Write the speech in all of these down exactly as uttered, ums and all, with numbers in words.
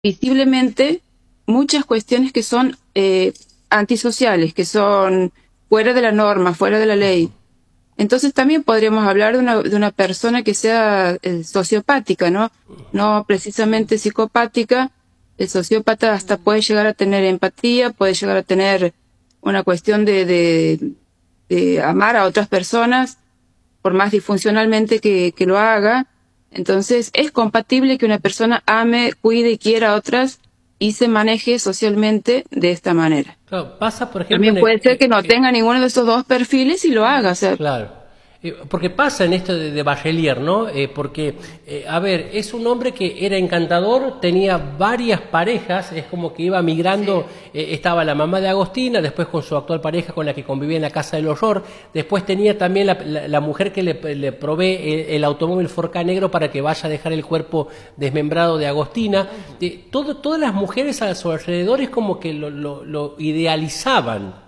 visiblemente muchas cuestiones que son eh, antisociales, que son fuera de la norma, fuera de la ley. Entonces también podríamos hablar de una, de una persona que sea eh, sociopática, ¿no? No precisamente psicopática. El sociópata hasta puede llegar a tener empatía, puede llegar a tener una cuestión de, de, de amar a otras personas, por más disfuncionalmente que, que lo haga. Entonces es compatible que una persona ame, cuide y quiera a otras y se maneje socialmente de esta manera. Claro, pasa, por ejemplo, También en el, puede ser que no eh, tenga ninguno de esos dos perfiles y lo haga. O sea, claro. Eh, porque pasa en esto de, de Bachelier, ¿no? Eh, porque, eh, a ver, es un hombre que era encantador, tenía varias parejas, es como que iba migrando, sí. eh, estaba la mamá de Agostina, después con su actual pareja con la que convivía en la Casa del Horror, después tenía también la, la, la mujer que le, le provee el, el automóvil Forca negro para que vaya a dejar el cuerpo desmembrado de Agostina. Eh, todo, todas las mujeres a su alrededor es como que lo, lo, lo idealizaban.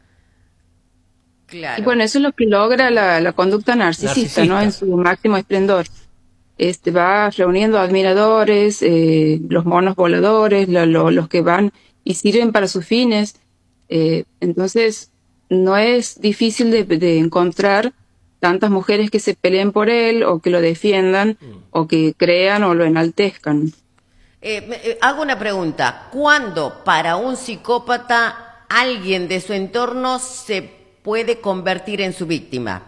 y Claro. bueno, eso es lo que logra la, la conducta narcisista, ¿no? En Narcisista. su máximo esplendor. Este va reuniendo admiradores, eh, los monos voladores, lo, lo, los que van y sirven para sus fines. Eh, entonces, no es difícil de, de encontrar tantas mujeres que se peleen por él o que lo defiendan mm. o que crean o lo enaltezcan. Eh, eh, hago una pregunta. ¿Cuándo para un psicópata alguien de su entorno se puede convertir en su víctima?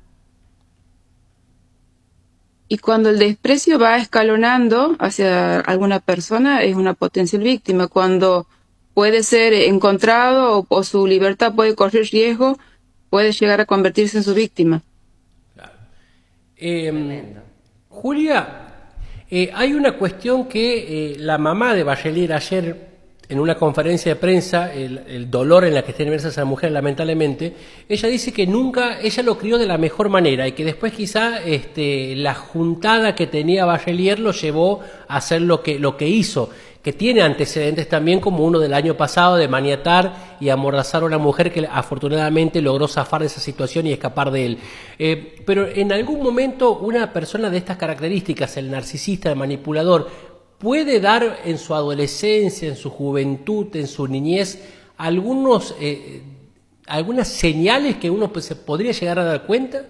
Y cuando el desprecio va escalonando hacia alguna persona, es una potencial víctima. Cuando puede ser encontrado o, o su libertad puede correr riesgo, puede llegar a convertirse en su víctima. Claro. Eh, Julia, eh, hay una cuestión que eh, la mamá de Bachelier ayer, en una conferencia de prensa, el, el dolor en la que está inmersa esa mujer, lamentablemente, ella dice que nunca, ella lo crió de la mejor manera y que después quizá este, la juntada que tenía Bachelier lo llevó a hacer lo que, lo que hizo, que tiene antecedentes también como uno del año pasado de maniatar y amordazar a una mujer que afortunadamente logró zafar de esa situación y escapar de él. Eh, pero en algún momento una persona de estas características, el narcisista, el manipulador, puede dar en su adolescencia, en su juventud, en su niñez, algunos, eh, algunas señales que uno pues, se podría llegar a dar cuenta.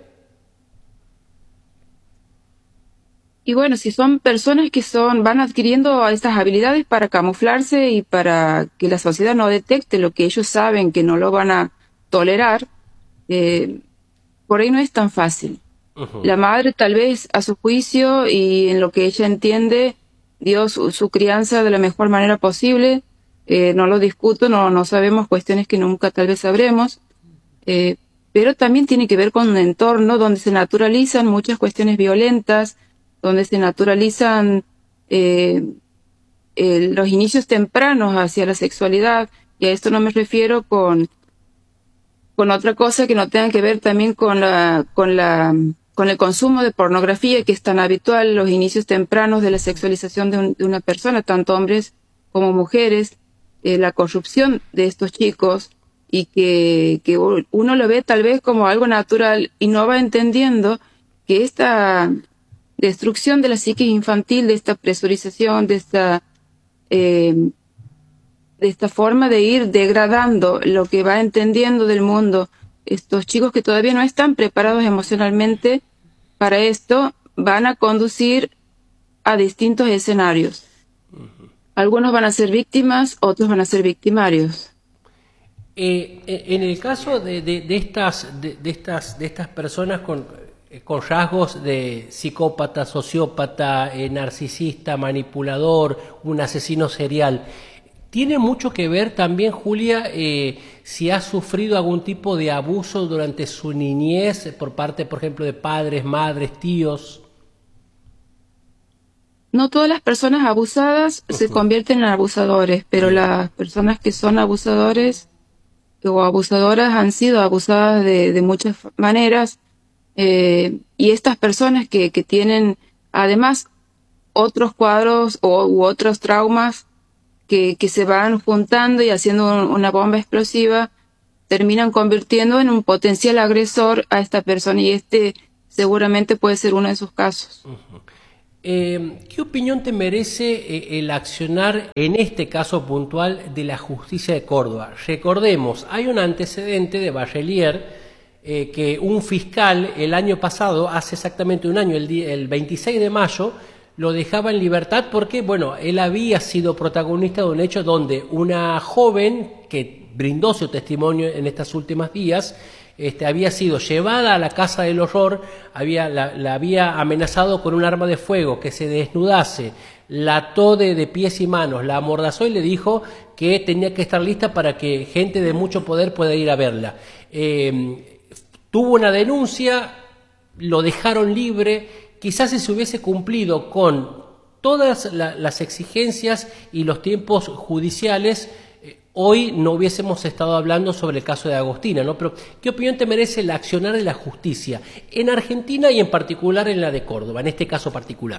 Y bueno, si son personas que son van adquiriendo estas habilidades para camuflarse y para que la sociedad no detecte lo que ellos saben que no lo van a tolerar, eh, por ahí no es tan fácil. Uh-huh. La madre tal vez a su juicio y en lo que ella entiende dio su, su crianza de la mejor manera posible, eh, no lo discuto, no, no sabemos cuestiones que nunca tal vez sabremos, eh, pero también tiene que ver con un entorno donde se naturalizan muchas cuestiones violentas, donde se naturalizan eh, eh, los inicios tempranos hacia la sexualidad, y a esto no me refiero con, con otra cosa que no tenga que ver también con la, con la con el consumo de pornografía, que es tan habitual, los inicios tempranos de la sexualización de, un, de una persona, tanto hombres como mujeres, eh, la corrupción de estos chicos, y que, que uno lo ve tal vez como algo natural y no va entendiendo que esta destrucción de la psique infantil, de esta presurización, de esta, eh, de esta forma de ir degradando lo que va entendiendo del mundo, estos chicos que todavía no están preparados emocionalmente para esto, van a conducir a distintos escenarios. Uh-huh. Algunos van a ser víctimas, otros van a ser victimarios. Eh, en el caso de, de, de estas de, de estas de estas personas con, con rasgos de psicópata, sociópata, eh, narcisista, manipulador, un asesino serial, ¿tiene mucho que ver también, Julia, eh, si ha sufrido algún tipo de abuso durante su niñez por parte, por ejemplo, de padres, madres, tíos? No todas las personas abusadas uh-huh. se convierten en abusadores, pero uh-huh. las personas que son abusadores o abusadoras han sido abusadas de, de muchas maneras, eh, y estas personas que, que tienen además otros cuadros o, u otros traumas Que, que se van juntando y haciendo un, una bomba explosiva, terminan convirtiendo en un potencial agresor a esta persona, y este seguramente puede ser uno de sus casos. Uh-huh. Eh, ¿Qué opinión te merece eh, el accionar en este caso puntual de la justicia de Córdoba? Recordemos, hay un antecedente de Bachelier eh, que un fiscal el año pasado, hace exactamente un año, el, día, el veintiséis de mayo, lo dejaba en libertad porque, bueno, él había sido protagonista de un hecho donde una joven que brindó su testimonio en estos últimos días, Este, había sido llevada a la casa del horror, había, la, la había amenazado con un arma de fuego, que se desnudase, la ató de, de pies y manos, la amordazó y le dijo que tenía que estar lista para que gente de mucho poder pueda ir a verla. Eh, tuvo una denuncia, lo dejaron libre, quizás si se hubiese cumplido con todas la, las exigencias y los tiempos judiciales, hoy no hubiésemos estado hablando sobre el caso de Agostina, ¿no? Pero, ¿qué opinión te merece el accionar de la justicia en Argentina y en particular en la de Córdoba, en este caso particular?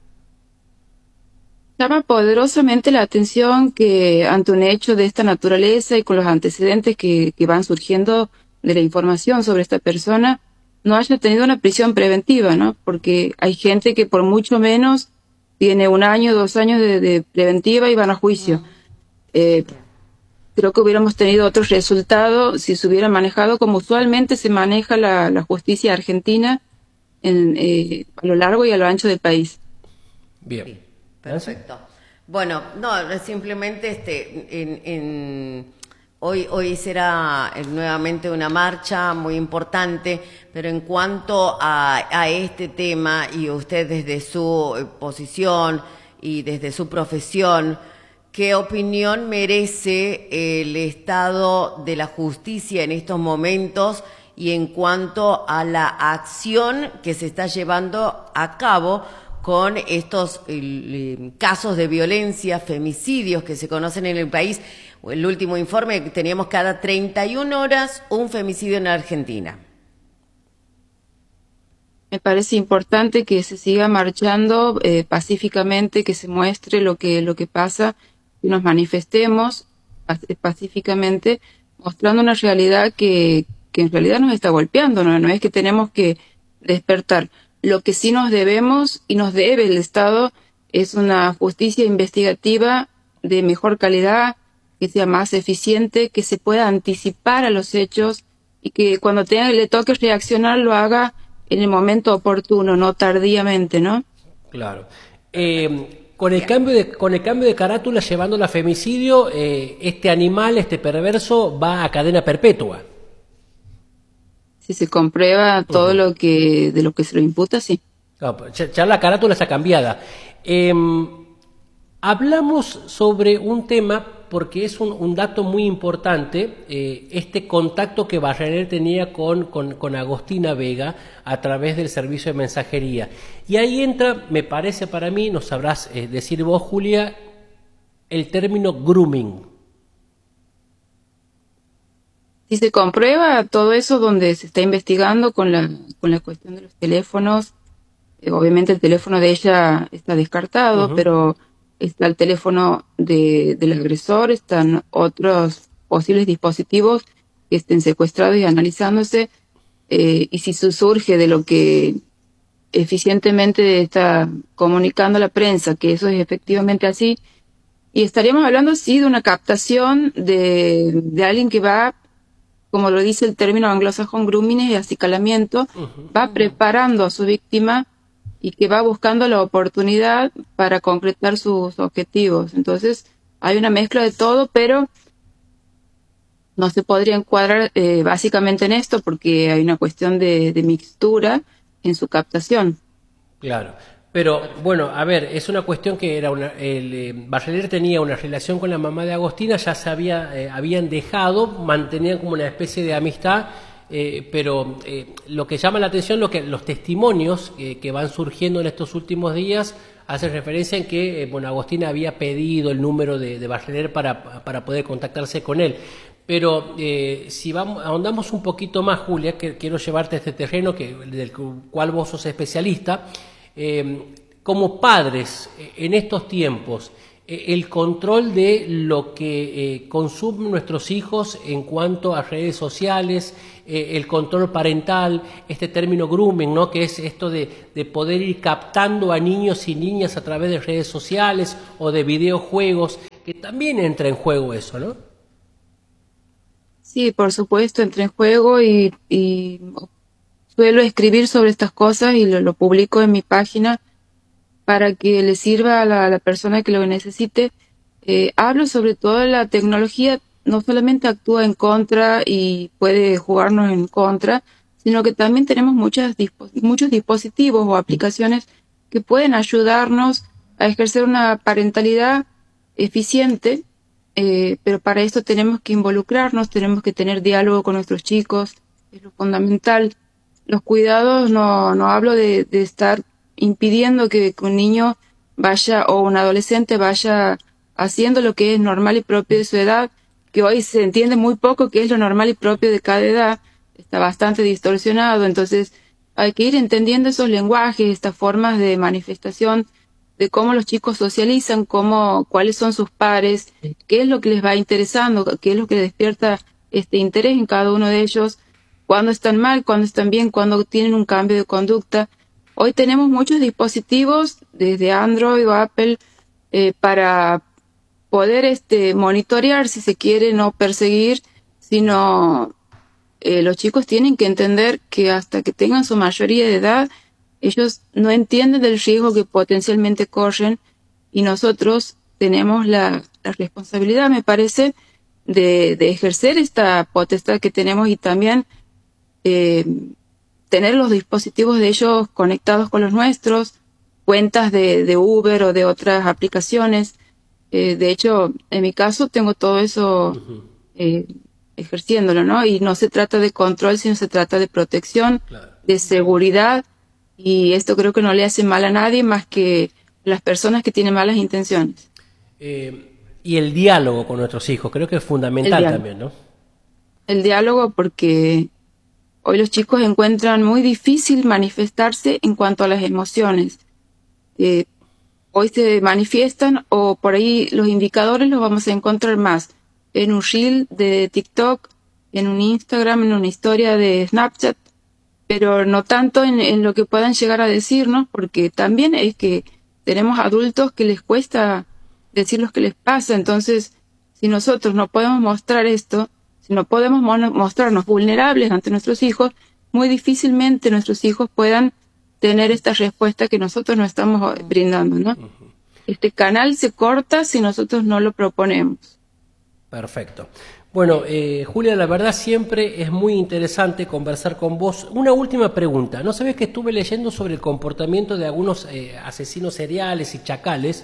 Llama poderosamente la atención que ante un hecho de esta naturaleza y con los antecedentes que, que van surgiendo de la información sobre esta persona, no haya tenido una prisión preventiva, ¿no? Porque hay gente que por mucho menos tiene un año, dos años de, de preventiva y van a juicio. Eh, Creo que hubiéramos tenido otro resultado si se hubiera manejado como usualmente se maneja la, la justicia argentina en, eh, a lo largo y a lo ancho del país. Bien. Sí, perfecto. Bueno, no, simplemente este, en, en, hoy, hoy será nuevamente una marcha muy importante, pero en cuanto a, a este tema y usted desde su posición y desde su profesión, ¿qué opinión merece el estado de la justicia en estos momentos y en cuanto a la acción que se está llevando a cabo con estos eh, casos de violencia, femicidios que se conocen en el país? El último informe que teníamos cada treinta y una horas un femicidio en Argentina. Me parece importante que se siga marchando eh, pacíficamente, que se muestre lo que, lo que pasa, que nos manifestemos pacíficamente, mostrando una realidad que, que en realidad nos está golpeando, ¿no? No es que tenemos que despertar. Lo que sí nos debemos y nos debe el Estado es una justicia investigativa de mejor calidad, que sea más eficiente, que se pueda anticipar a los hechos y que cuando tenga, le toque reaccionar lo haga en el momento oportuno, no tardíamente, ¿no? Claro. Eh, con el cambio de con el cambio de carátula llevándola a femicidio, eh, este animal, este perverso, va a cadena perpetua. Si se comprueba todo uh-huh. lo que de lo que se lo imputa, sí. No, ya, ya la carátula está cambiada. Eh, hablamos sobre un tema porque es un, un dato muy importante, eh, este contacto que Bachelier tenía con, con, con Agostina Vega a través del servicio de mensajería. Y ahí entra, me parece para mí, nos sabrás eh, decir vos, Julia, el término grooming. Si se comprueba todo eso donde se está investigando con la, con la cuestión de los teléfonos, eh, obviamente el teléfono de ella está descartado, uh-huh. pero está el teléfono de, del agresor, están otros posibles dispositivos que estén secuestrados y analizándose, eh, y si surge de lo que eficientemente está comunicando la prensa, que eso es efectivamente así, y estaríamos hablando sí de una captación de, de alguien que va, como lo dice el término anglosajón, grooming y acicalamiento, uh-huh. va preparando a su víctima y que va buscando la oportunidad para concretar sus objetivos. Entonces, hay una mezcla de todo, pero no se podría encuadrar eh, básicamente en esto porque hay una cuestión de, de mixtura en su captación. Claro, pero bueno, a ver, es una cuestión que era una, el eh, Bachelier tenía una relación con la mamá de Agostina, ya se había, eh, habían dejado, mantenían como una especie de amistad. Eh, pero eh, lo que llama la atención, lo que los testimonios eh, que van surgiendo en estos últimos días hacen referencia en que eh, bueno, Agostina había pedido el número de, de Bachelier para, para poder contactarse con él. Pero eh, si vamos, ahondamos un poquito más, Julia, que quiero llevarte a este terreno que, del cual vos sos especialista, eh, como padres eh, en estos tiempos, eh, el control de lo que eh, consumen nuestros hijos en cuanto a redes sociales, eh, el control parental, este término grooming, ¿no? Que es esto de, de poder ir captando a niños y niñas a través de redes sociales o de videojuegos, que también entra en juego eso, ¿no? Sí, por supuesto, entra en juego y, y suelo escribir sobre estas cosas y lo, lo publico en mi página para que le sirva a la, a la persona que lo necesite. Eh, hablo sobre todo de la tecnología, no solamente actúa en contra y puede jugarnos en contra, sino que también tenemos muchas dispo- muchos dispositivos o aplicaciones que pueden ayudarnos a ejercer una parentalidad eficiente, eh, pero para esto tenemos que involucrarnos, tenemos que tener diálogo con nuestros chicos, es lo fundamental. Los cuidados, no, no hablo de, de estar impidiendo que un niño vaya o un adolescente vaya haciendo lo que es normal y propio de su edad, que hoy se entiende muy poco qué es lo normal y propio de cada edad, está bastante distorsionado, entonces hay que ir entendiendo esos lenguajes, estas formas de manifestación, de cómo los chicos socializan, cómo, cuáles son sus pares, qué es lo que les va interesando, qué es lo que despierta este interés en cada uno de ellos, cuándo están mal, cuándo están bien, cuándo tienen un cambio de conducta. Hoy tenemos muchos dispositivos, desde Android o Apple, eh, para poder este monitorear, si se quiere, no perseguir, sino eh, los chicos tienen que entender que hasta que tengan su mayoría de edad, ellos no entienden del riesgo que potencialmente corren y nosotros tenemos la, la responsabilidad, me parece, de, de ejercer esta potestad que tenemos y también eh, tener los dispositivos de ellos conectados con los nuestros, cuentas de, de Uber o de otras aplicaciones. Eh, de hecho, en mi caso tengo todo eso eh, ejerciéndolo, ¿no? Y no se trata de control, sino se trata de protección, Claro. de seguridad, y esto creo que no le hace mal a nadie más que las personas que tienen malas intenciones. Eh, y el diálogo con nuestros hijos, creo que es fundamental también, ¿no? El diálogo, porque hoy los chicos encuentran muy difícil manifestarse en cuanto a las emociones. Eh, hoy se manifiestan o por ahí los indicadores los vamos a encontrar más en un reel de TikTok, en un Instagram, en una historia de Snapchat, pero no tanto en, en lo que puedan llegar a decirnos, porque también es que tenemos adultos que les cuesta decir lo que les pasa. Entonces, si nosotros no podemos mostrar esto, si no podemos mo- mostrarnos vulnerables ante nuestros hijos, muy difícilmente nuestros hijos puedan tener esta respuesta que nosotros no estamos brindando, ¿no? Este canal se corta si nosotros no lo proponemos. Perfecto. Bueno, eh, Julia, la verdad siempre es muy interesante conversar con vos. Una última pregunta. ¿No sabés que estuve leyendo sobre el comportamiento de algunos eh, asesinos seriales y chacales?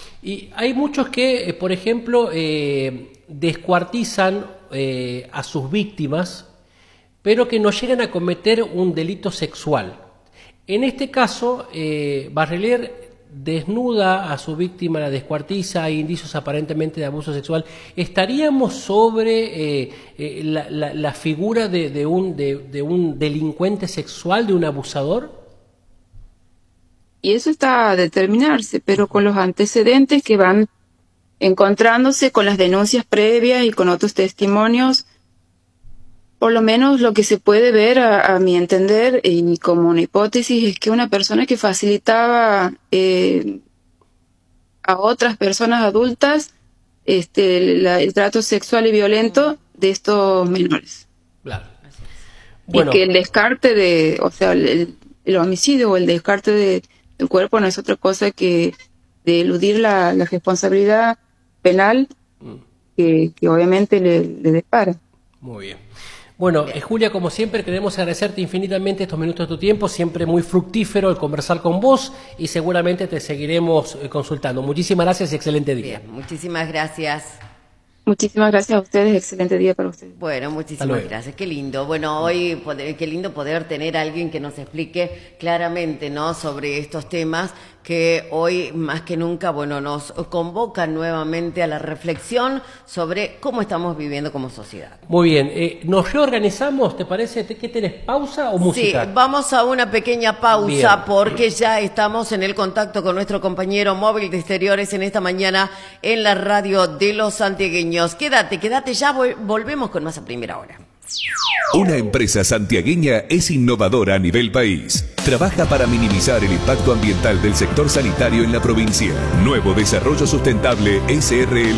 Y hay muchos que, eh, por ejemplo, eh, descuartizan eh, a sus víctimas, pero que no llegan a cometer un delito sexual. En este caso, eh, Barreler desnuda a su víctima, la descuartiza, hay indicios aparentemente de abuso sexual. ¿Estaríamos sobre eh, eh, la, la, la figura de, de, un, de, de un delincuente sexual, de un abusador? Y eso está a determinarse, pero con los antecedentes que van encontrándose, con las denuncias previas y con otros testimonios, por lo menos lo que se puede ver, a, a mi entender, y como una hipótesis, es que una persona que facilitaba eh, a otras personas adultas este, la- el trato sexual y violento de estos menores. Claro. Bueno, Y que el descarte de, o sea, el, el homicidio o el descarte de, del cuerpo no es otra cosa que de eludir la, la responsabilidad penal que, que obviamente le, le depara. muy bien. Bueno, eh, Julia, como siempre, queremos agradecerte infinitamente estos minutos de tu tiempo, siempre muy fructífero el conversar con vos y seguramente te seguiremos eh, consultando. Muchísimas gracias y excelente día. Bien, muchísimas gracias. Muchísimas gracias a ustedes, excelente día para ustedes. Bueno, Hasta muchísimas luego. gracias. Qué lindo. Bueno, hoy poder- qué lindo poder tener a alguien que nos explique claramente, ¿no?, sobre estos temas, que hoy más que nunca, bueno, nos convoca nuevamente a la reflexión sobre cómo estamos viviendo como sociedad. Muy bien, eh, nos reorganizamos, ¿te parece? ¿Qué tenés, pausa o música? Sí, vamos a una pequeña pausa Bien. porque ya estamos en el contacto con nuestro compañero móvil de exteriores en esta mañana en la radio de los santiagueños. Quédate, quédate, ya vol- volvemos con más a primera hora. Una empresa santiagueña es innovadora a nivel país. Trabaja para minimizar el impacto ambiental del sector sanitario en la provincia. Nuevo Desarrollo Sustentable S R L.